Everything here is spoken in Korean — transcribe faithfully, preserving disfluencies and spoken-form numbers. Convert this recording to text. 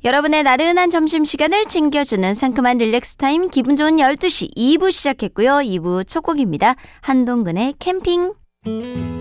여러분의 나른한 점심시간을 챙겨주는 상큼한 릴렉스 타임 기분 좋은 열두 시 이 부 시작했고요. 이 부 첫 곡입니다. 한동근의 캠핑.